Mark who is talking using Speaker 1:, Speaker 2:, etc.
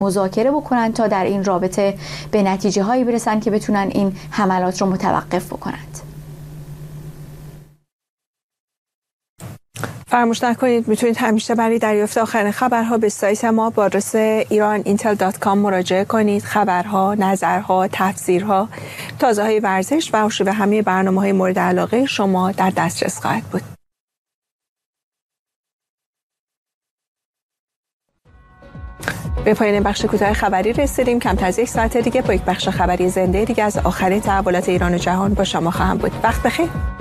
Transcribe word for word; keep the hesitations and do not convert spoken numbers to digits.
Speaker 1: مذاکره بکنن تا در این رابطه به نتیجه هایی برسن که بتونن این حملات رو متوقف بکنند.
Speaker 2: فراموش نکنید میتونید همیشه برای دریافت آخرین خبرها به سایت ما با آدرس ایران اینتل دات کام مراجعه کنید. خبرها، نظرها، تفسیرها، تازه های ورزش و آرشیو همه برنامه‌های مورد علاقه شما در دسترس خواهد بود. به پایان بخش کوتاه خبری رسیدیم. کمتر از یک ساعت دیگه با یک بخش خبری زنده دیگه از آخرین تحولات ایران و جهان با شما خواهم بود. وقت بخیر.